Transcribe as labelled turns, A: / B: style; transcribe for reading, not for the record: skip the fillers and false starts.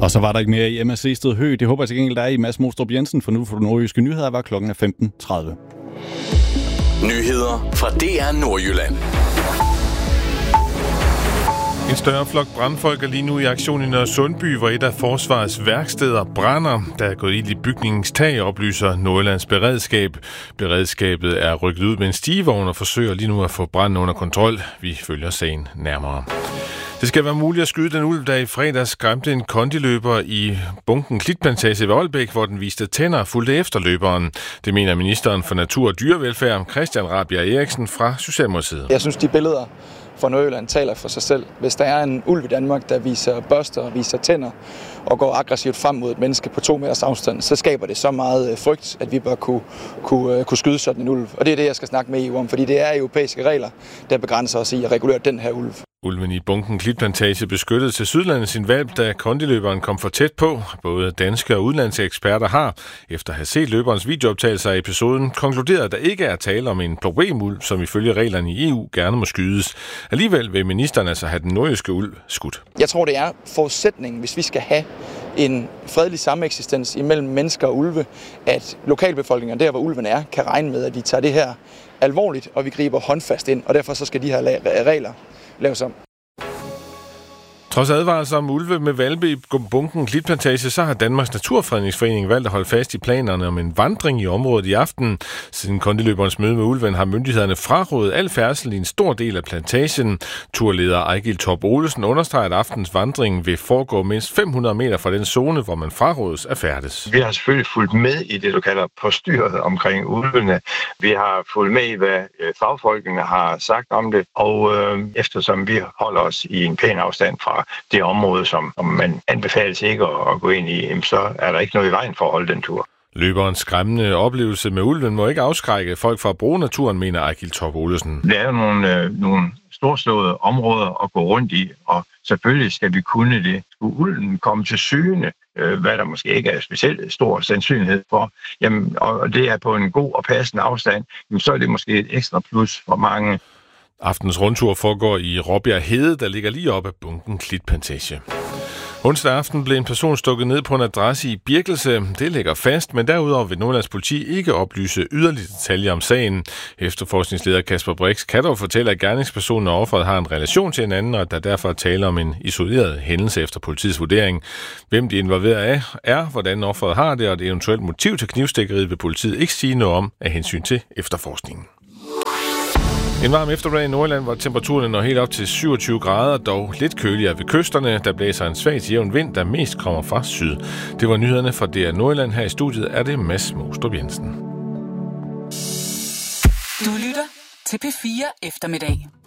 A: Og så var der ikke mere i MSC Sted Hø. Det håber jeg til gengæld, der er i Mads Mostrup Jensen, for nu for nordjyske nyheder var klokken 15.30.
B: Nyheder fra DR Nordjylland.
C: En større flok brandfolk er lige nu i aktion i Nørresundby, hvor et af forsvarets værksteder brænder. Der er gået ild i bygningens tag, oplyser Nordjyllands Beredskab. Beredskabet er rykket ud med en stigevogn og forsøger lige nu at få branden under kontrol. Vi følger sagen nærmere. Det skal være muligt at skyde den ulv, der i fredags skræmte en kondiløber i bunken Klitplantage ved Aalbæk, hvor den viste tænder fulgte efter løberen. Det mener ministeren for Natur og Dyrevelfærd, Christian Rabjerg Eriksen fra Socialdemokratiet.
D: Jeg synes, de billeder fra Nordjylland taler for sig selv. Hvis der er en ulv i Danmark, der viser børster og viser tænder og går aggressivt frem mod et menneske på 2 meters afstand, så skaber det så meget frygt, at vi bør kunne skyde sådan en ulv. Og det er det, jeg skal snakke med EU om, fordi det er europæiske regler, der begrænser os i at regulere den her ulv.
C: Ulven i bunken Klitplantage beskyttede til Sydlandet sin hvalp, da kondiløberen kom for tæt på. Både danske og udenlandske eksperter har, efter at have set løberens videooptagelser af episoden, konkluderet, at der ikke er tale om en problemulv, som ifølge reglerne i EU gerne må skydes. Alligevel vil ministeren altså have den nordjyske ulv skudt.
D: Jeg tror, det er forudsætningen, hvis vi skal have en fredelig sameksistens imellem mennesker og ulve, at lokalbefolkningen der, hvor ulven er, kan regne med, at vi tager det her alvorligt, og vi griber håndfast ind, og derfor så skal de her regler laves om.
C: Trods advarsler om ulve med hvalpe i bunken Klitplantage, så har Danmarks Naturfredningsforening valgt at holde fast i planerne om en vandring i området i aften. Siden kondiløberens møde med ulven har myndighederne frarådet al færdsel i en stor del af plantagen. Turleder Ejgil Torp Olesen understreger, at aftens vandring vil foregå mindst 500 meter fra den zone, hvor man frarådes at færdes.
E: Vi har selvfølgelig fulgt med i det, du kalder postyret omkring ulvene. Vi har fulgt med i, hvad fagfolkene har sagt om det, og eftersom vi holder os i en pæn afstand fra det område, som man anbefales ikke at gå ind i, så er der ikke noget i vejen for at holde den tur.
C: Løberens skræmmende oplevelse med ulven må ikke afskrække folk fra at bruge naturen, mener Ejgil Torp Olesen.
E: Det er jo nogle storslåede områder at gå rundt i, og selvfølgelig skal vi kunne det. Skulle ulven komme til syne, hvad der måske ikke er specielt stor sandsynlighed for, jamen, og det er på en god og passende afstand, jamen, så er det måske et ekstra plus for mange.
C: Aftens rundtur foregår i Råbjerg Hede, der ligger lige op ad bunken Klitplantage. Onsdag aften blev en person stukket ned på en adresse i Birkelse. Det ligger fast, men derudover vil Nordjyllands politi ikke oplyse yderligere detaljer om sagen. Efterforskningsleder Kasper Brix kan dog fortælle, at gerningspersonen og offeret har en relation til hinanden, og at der derfor er tale om en isoleret hændelse efter politiets vurdering. Hvem de involverede er, hvordan offeret har det, og et eventuelt motiv til knivstikkeriet vil politiet ikke sige noget om af hensyn til efterforskningen. En varm eftermiddag i Nordjylland, hvor temperaturen når helt op til 27 grader, dog lidt køligere ved kysterne. Der blæser en svag til jævn vind, der mest kommer fra syd. Det var nyhederne fra DR Nordjylland. Her i studiet er det Mads Mostrup Jensen.
F: Du lytter til P4 Eftermiddag.